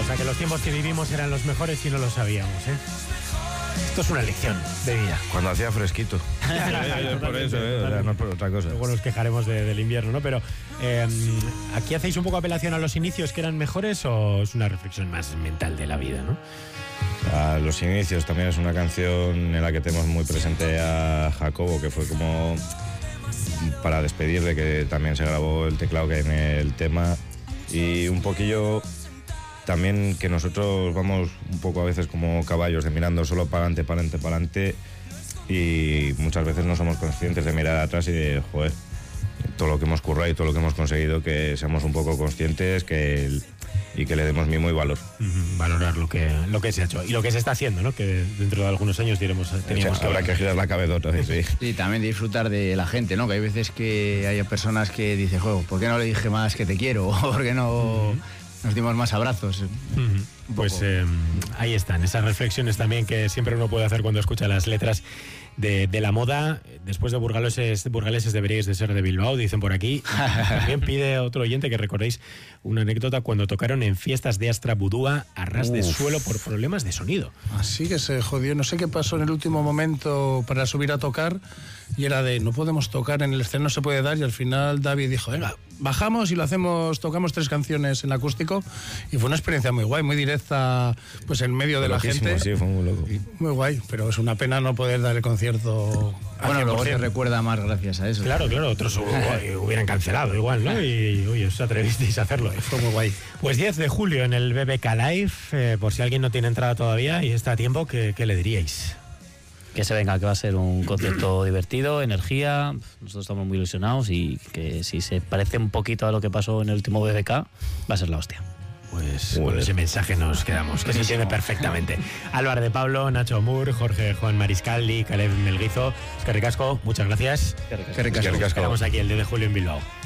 O sea, que los tiempos que vivimos eran los mejores y no lo sabíamos, ¿eh? Esto es una lección de vida. Cuando hacía fresquito. Por eso, no por otra cosa. Luego nos quejaremos del invierno, ¿no? Pero ¿aquí hacéis un poco apelación a los inicios que eran mejores o es una reflexión más mental de la vida, ¿no? A los inicios también es una canción en la que tenemos muy presente a Jacobo, que fue como para despedirle, que también se grabó el teclado que hay en el tema, y un poquillo también que nosotros vamos un poco a veces como caballos, de mirando solo para adelante, y muchas veces no somos conscientes de mirar atrás y de, joder, todo lo que hemos currado y todo lo que hemos conseguido, que seamos un poco conscientes y que le demos mimo y valor. Valorar lo que se ha hecho y lo que se está haciendo, ¿no? Que dentro de algunos años teníamos habrá que girar la cabeza otra vez, sí. Sí, también disfrutar de la gente, ¿no? Que hay veces que hay personas que dicen, ¿por qué no le dije más que te quiero? ¿O por qué no nos dimos más abrazos? Pues ahí están, esas reflexiones también que siempre uno puede hacer cuando escucha las letras de la moda. Después de burgaleses deberíais de ser de Bilbao, dicen por aquí. También pide otro oyente que recordéis una anécdota cuando tocaron en fiestas de Astra Budúa a ras de suelo por problemas de sonido. Así que se jodió, no sé qué pasó en el último momento para subir a tocar, y era de no podemos tocar en el escenario, no se puede dar, y al final David dijo, venga, bajamos y tocamos 3 canciones en acústico, y fue una experiencia muy guay, muy directa, pues en medio de la gente. Sí, fue muy loco. Muy guay, pero es una pena no poder dar el concierto. Bueno, luego se recuerda más gracias a eso. Claro, otros hubieran cancelado igual, ¿no? Y oye, os atrevisteis a hacerlo. Fue muy guay. Pues 10 de julio en el BBK Live, por si alguien no tiene entrada todavía y está a tiempo, ¿qué le diríais? Que se venga, que va a ser un concierto divertido, energía. Nosotros estamos muy ilusionados y que si se parece un poquito a lo que pasó en el último BBK, va a ser la hostia. Pues con ese mensaje nos quedamos, que se entiende perfectamente. Álvaro de Pablo, Nacho Mur, Jorge Juan Mariscal y Caleb Melguizo. Eskerrik asko, muchas gracias. Eskerrik asko. Esperamos aquí el 10 de julio en Bilbao.